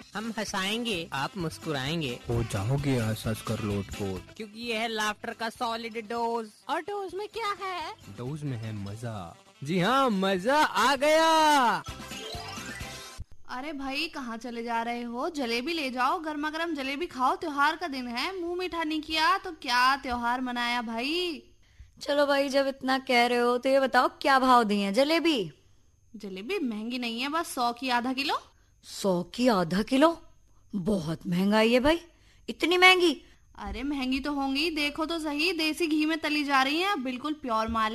हम हंसाएंगे, आप मुस्कुराएंगे, हो जाओगे हंस हंस कर लोटपोट। क्योंकि यह है लाफ्टर का सॉलिड डोज। और डोज में क्या है? डोज में है मजा। जी हाँ, मजा आ गया। अरे भाई कहाँ चले जा रहे हो? जलेबी ले जाओ, गर्मा गर्म जलेबी खाओ, त्योहार का दिन है। मुंह मीठा नहीं किया तो क्या त्योहार मनाया भाई? चलो भाई, जब इतना कह रहे हो तो ये बताओ क्या भाव दी है जलेबी? जलेबी महंगी नहीं है, बस 100 की आधा किलो। 100 की आधा किलो? बहुत महंगाई है भाई, इतनी महंगी? अरे महंगी तो होंगी, देखो तो सही, देसी घी में तली जा रही है, बिल्कुल प्योर माल है।